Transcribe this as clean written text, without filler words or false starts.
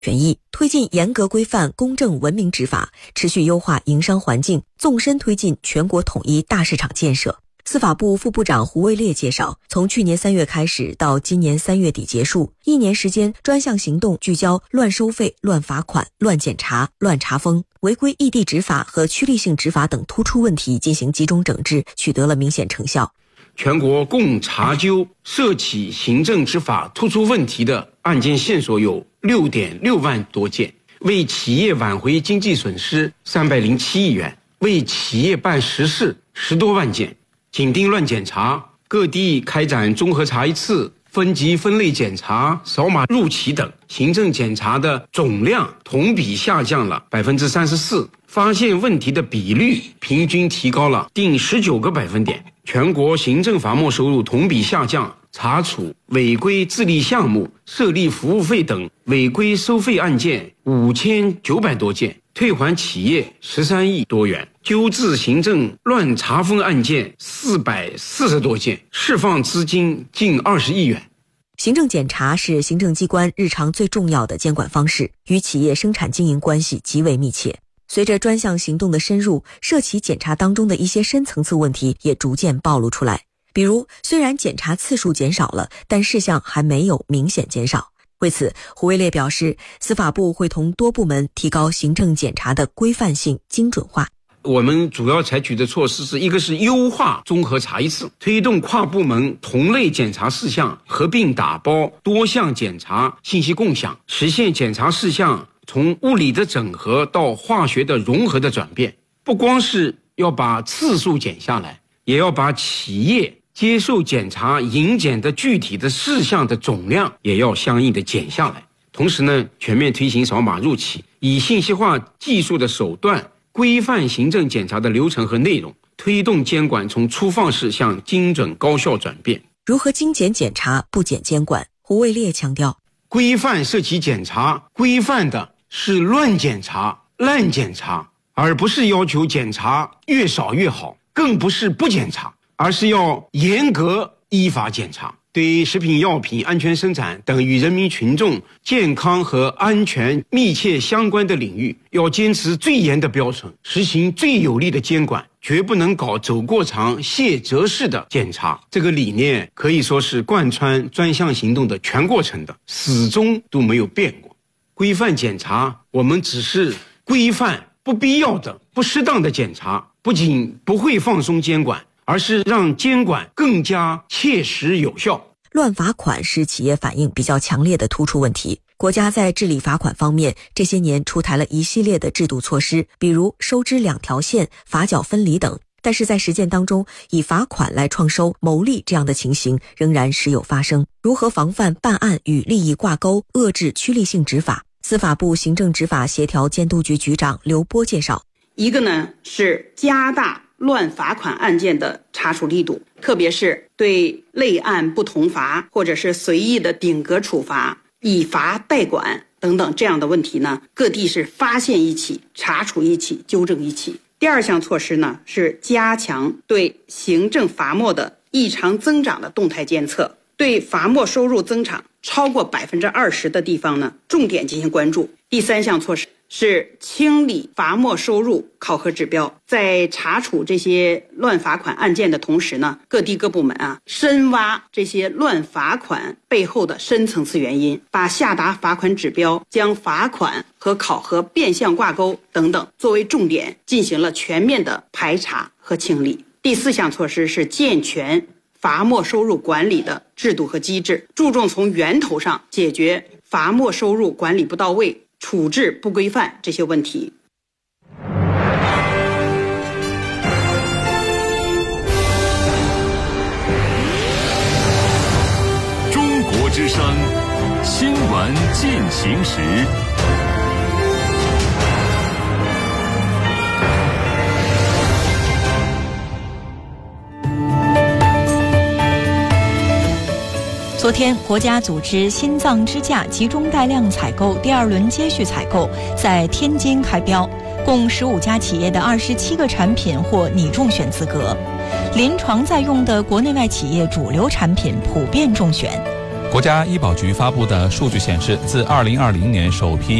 权益，推进严格规范公正文明执法，持续优化营商环境，纵深推进全国统一大市场建设。司法部副部长胡卫烈介绍，从去年3月开始到今年3月底结束，1年时间，专项行动聚焦乱收费、乱罚款、乱检查、乱查封、违规异地执法和趋利性执法等突出问题进行集中整治，取得了明显成效。 全国共查究涉企行政执法突出问题的案件线索有6.6万多件，为企业挽回经济损失307亿元，为企业办实事10多万件。紧盯乱检查，各地开展综合查一次、分级分类检查、扫码入企等，行政检查的总量同比下降了34%，发现问题的比率平均提高了近19个百分点。全国行政罚没收入同比下降，查处违规自立项目、设立服务费等违规收费案件5900多件，退还企业13亿多元，纠治行政乱查封案件440多件，释放资金近20亿元。 行政检查是行政机关日常最重要的监管方式，与企业生产经营关系极为密切。随着专项行动的深入，涉企检查当中的一些深层次问题也逐渐暴露出来。比如，虽然检查次数减少了，但事项还没有明显减少。为此，胡卫烈表示，司法部会同多部门提高行政检查的规范性、精准化。 我们主要采取的措施是，一个是优化综合查一次，推动跨部门同类检查事项合并打包、多项检查信息共享，实现检查事项从物理的整合到化学的融合的转变。不光是要把次数减下来，也要把企业接受检查营检的具体的事项的总量也要相应的减下来。同时呢，全面推行扫码入企，以信息化技术的手段规范行政检查的流程和内容，推动监管从粗放式向精准高效转变。 如何精简检查，不减监管？胡卫烈强调， 规范涉企检查，规范的是乱检查、滥检查，而不是要求检查越少越好，更不是不检查，而是要严格依法检查。对食品药品安全生产等与人民群众健康和安全密切相关的领域，要坚持最严的标准，实行最有力的监管，绝不能搞走过场卸责式的检查。这个理念可以说是贯穿专项行动的全过程的，始终都没有变过。规范检查，我们只是规范不必要的、不适当的检查，不仅不会放松监管，而是让监管更加切实有效。 乱罚款是企业反应比较强烈的突出问题。国家在治理罚款方面，这些年出台了一系列的制度措施，比如收支2条线、罚缴分离等。但是在实践当中，以罚款来创收、牟利这样的情形仍然时有发生。如何防范办案与利益挂钩，遏制趋利性执法？司法部行政执法协调监督局局长刘波介绍， 一个呢是加大乱罚款案件的查处力度，特别是对类案不同罚或者是随意的顶格处罚、以罚代管等等这样的问题呢，各地是发现一起、查处一起、纠正一起。第二项措施呢是加强对行政罚没的异常增长的动态监测，对罚没收入增长超过20%的地方呢，重点进行关注。第三项措施是清理罚没收入考核指标，在查处这些乱罚款案件的同时呢，各地各部门深挖这些乱罚款背后的深层次原因，把下达罚款指标、将罚款和考核变相挂钩等等作为重点，进行了全面的排查和清理。第四项措施是健全罚没收入管理的制度和机制，注重从源头上解决罚没收入管理不到位、处置不规范这些问题。 中国之声新闻进行时。 昨天，国家组织心脏支架集中带量采购第2轮接续采购在天津开标，共15家企业的27个产品获拟中选资格，临床在用的国内外企业主流产品普遍中选。 国家医保局发布的数据显示，自2020年首批